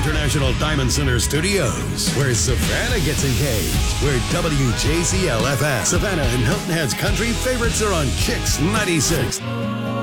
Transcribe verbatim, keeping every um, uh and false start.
International Diamond Center Studios, where Savannah gets engaged, where W J C L F M, Savannah and Hilton Head's country favorites are on Kicks ninety-six.